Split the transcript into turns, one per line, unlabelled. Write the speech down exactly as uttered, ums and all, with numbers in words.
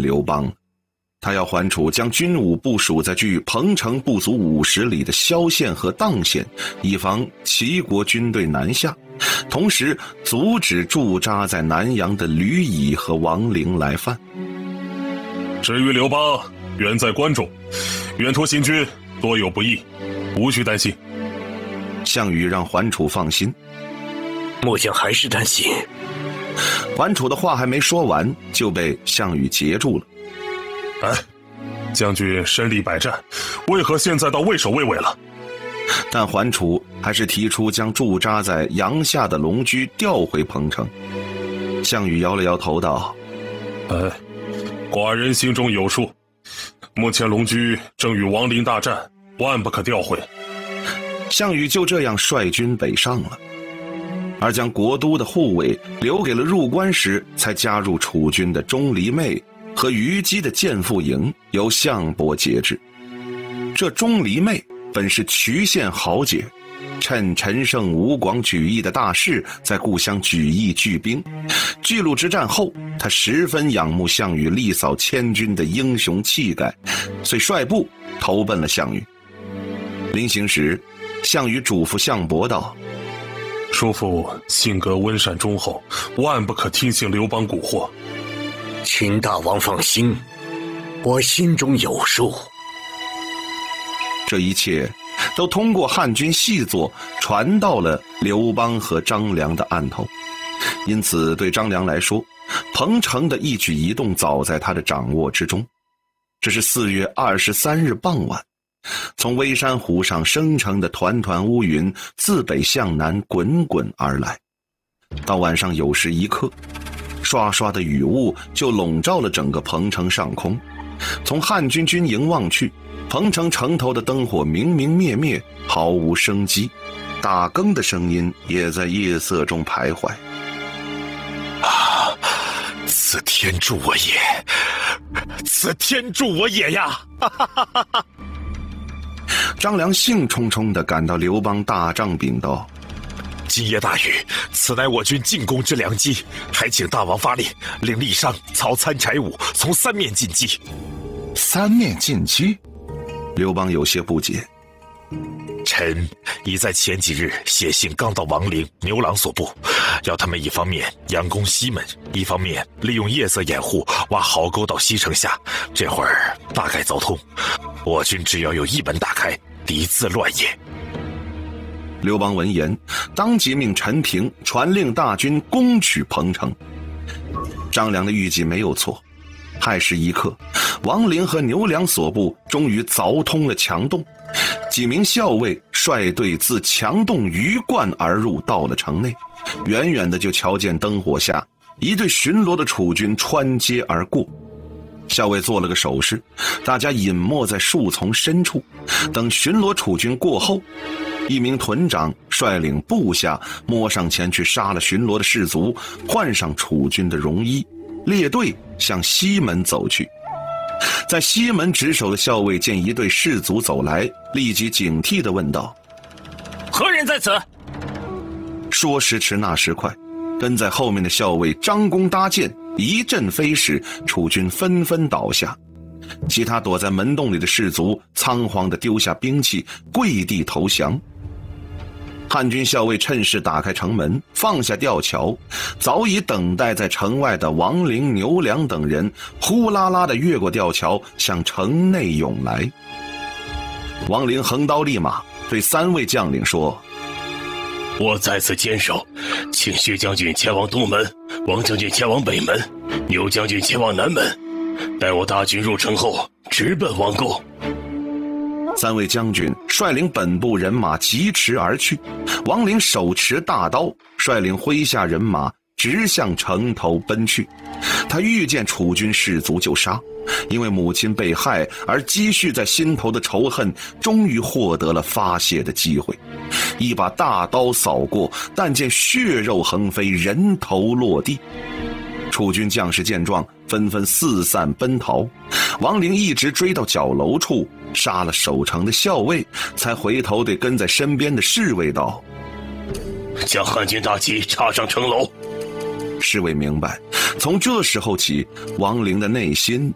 刘邦。他要桓楚将军伍部署在距彭城不足五十里的萧县和砀县，以防齐国军队南下，同时阻止驻扎在南阳的吕乙和王陵来犯。
至于刘邦，远在关中，远托行军，多有不义，无需担心。
项羽让桓楚放心。
末将还是担心。
桓楚的话还没说完，就被项羽截住了。
哎，将军身历百战，为何现在到畏首畏尾了？
但桓楚还是提出将驻扎在阳夏的龙驹调回彭城。项羽摇了摇头道：
哎，寡人心中有数，目前龙驹正与王陵大战，万不可调回。
项羽就这样率军北上了，而将国都的护卫留给了入关时才加入楚军的钟离昧和虞姬的建父营，由项伯节制。这钟离昧本是衢县豪杰，趁陈胜吴广举义的大势，在故乡举义聚兵。巨鹿之战后，他十分仰慕项羽力扫千军的英雄气概，遂率部投奔了项羽。临行时，项羽嘱咐项伯道：
叔父性格温善忠厚，万不可听信刘邦蛊惑。
请大王放心，我心中有数。
这一切都通过汉军细作传到了刘邦和张良的案头，因此对张良来说，彭城的一举一动早在他的掌握之中。这是四月二十三日傍晚，从微山湖上生成的团团乌云自北向南滚滚而来，到晚上酉时一刻，刷刷的雨雾就笼罩了整个彭城上空。从汉军军营望去，彭城城头的灯火明明灭灭，毫无生机，打更的声音也在夜色中徘徊。
啊，此天助我也，此天助我也呀！
张良兴冲冲地赶到刘邦大帐禀道：
今夜大雨，此乃我军进攻之良机，还请大王发令，令郦商、曹参、柴武从三面进击。
三面进击？刘邦有些不解。
臣已在前几日写信刚到王陵、牛郎所部，要他们一方面佯攻西门，一方面利用夜色掩护，挖壕沟到西城下。这会儿大概凿通，我军只要有一门打开，敌自乱也。
刘邦闻言，当即命陈平传令大军攻取彭城。张良的预计没有错，亥时一刻，王陵和牛良所部终于凿通了墙洞，几名校尉率队自墙洞鱼贯而入，到了城内，远远的就瞧见灯火下一队巡逻的楚军穿街而过。校尉做了个手势，大家隐没在树丛深处，等巡逻楚军过后，一名屯长率领部下摸上前去杀了巡逻的士卒，换上楚军的戎衣，列队向西门走去。在西门值守的校尉见一队士卒走来，立即警惕地问道：
何人在此？
说时迟那时快，跟在后面的校尉张弓搭箭，一阵飞时，楚军纷纷倒下。其他躲在门洞里的士卒仓皇地丢下兵器，跪地投降。汉军校尉趁势打开城门，放下吊桥，早已等待在城外的王陵、牛良等人呼啦啦地越过吊桥，向城内涌来。王陵横刀立马对三位将领说：
我在此坚守，请薛将军前往东门，王将军前往北门，牛将军前往南门，待我大军入城后直奔王宫。
三位将军率领本部人马疾驰而去，王陵手持大刀，率领麾下人马直向城头奔去。他遇见楚军士卒就杀，因为母亲被害而积蓄在心头的仇恨终于获得了发泄的机会，一把大刀扫过，但见血肉横飞，人头落地。楚军将士见状纷纷四散奔逃，王陵一直追到角楼处，杀了守城的校尉，才回头对跟在身边的侍卫道：
将汉军大旗插上城楼。
侍卫明白，从这时候起，王陵的内心